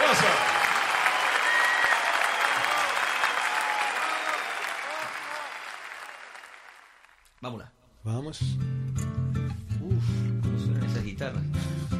aplauso. Vámonos. Vamos. Uf, cómo suenan esas guitarras.